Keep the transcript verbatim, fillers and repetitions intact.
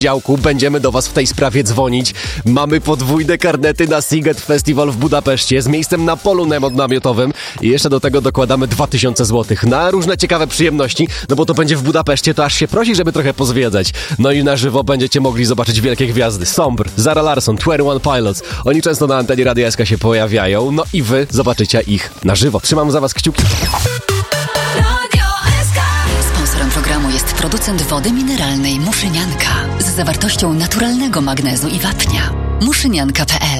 działku, będziemy do was w tej sprawie dzwonić. Mamy podwójne karnety na Sziget Festival w Budapeszcie z miejscem na polu namiotowym i jeszcze do tego dokładamy dwa tysiące złotych na różne ciekawe przyjemności, no bo to będzie w Budapeszcie, to aż się prosi, żeby trochę pozwiedzać. No i na żywo będziecie mogli zobaczyć wielkie gwiazdy. Sombr, Zara Larsson, dwadzieścia jeden Pilots. Oni często na antenie Radia S K się pojawiają, no i wy zobaczycie ich na żywo. Trzymam za was kciuki. Sponsorem programu jest producent wody mineralnej Muszynianka z zawartością naturalnego magnezu i wapnia. muszynianka kropka pe el